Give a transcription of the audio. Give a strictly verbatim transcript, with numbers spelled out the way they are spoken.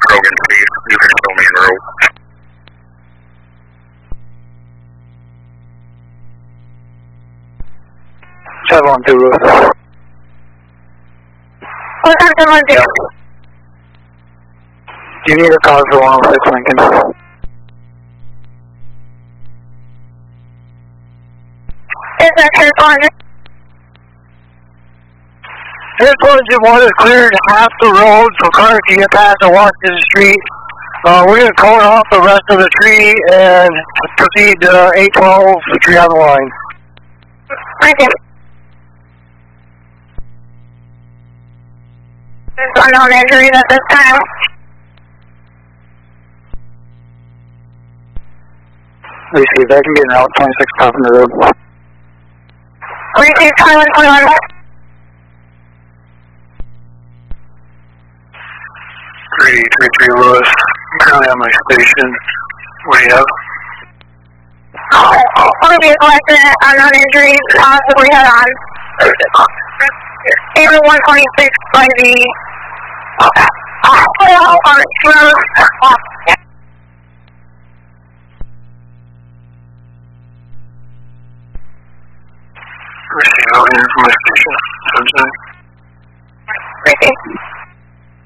Rogan Street, New Mexico Main Road. seven one two, Lewis. What's on seven one two? Do you need a call for one oh six Lincoln? Is that Church one? This one one is cleared half the road so cars can get past and walk to the street. Uh, we're going to cone off the rest of the tree and proceed to eight twelve, tree on the line. Thank you. There's unknown injuries at this time. Receive, that can be an route twenty-six Carpenter Road. Receive twenty-one twenty-one. three three three Lewis, I'm currently on my station. What do you have? One vehicle accident, unknown injuries, possibly head on. Area one twenty-six by the hospital on Road. Receive, out here from my station. Subject. Receive.